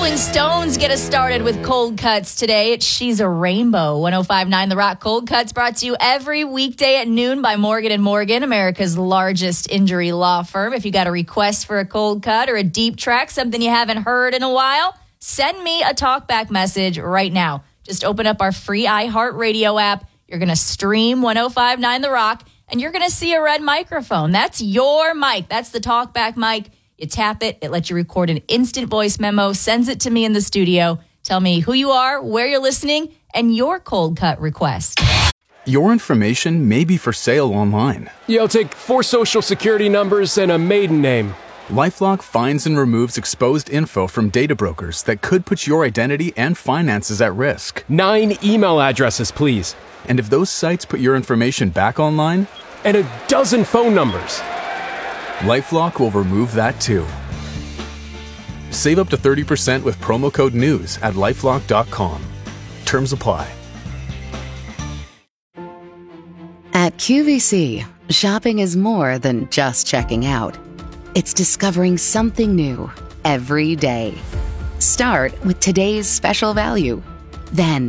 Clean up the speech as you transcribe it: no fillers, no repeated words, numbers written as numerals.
Rolling Stones get us started with Cold Cuts today. It's She's a Rainbow. 105.9 The Rock Cold Cuts brought to you every weekday at noon by Morgan & Morgan, America's largest injury law firm. If you got a request for a cold cut or a deep track, something you haven't heard in a while, send me a talkback message right now. Just open up our free iHeartRadio app. You're going to stream 105.9 The Rock, and you're going to see a red microphone. That's your mic. That's the talkback mic. You tap it. It lets you record an instant voice memo, sends it to me in the studio. Tell me who you are, where you're listening, and your cold cut request. Your information may be for sale online. I'll take 4 social security numbers and a maiden name. LifeLock finds and removes exposed info from data brokers that could put your identity and finances at risk. 9 email addresses, please. And if those sites put your information back online? And a dozen phone numbers. LifeLock will remove that too. Save up to 30% with promo code NEWS at LifeLock.com. Terms apply. At QVC, shopping is more than just checking out. It's discovering something new every day. Start with today's special value. Then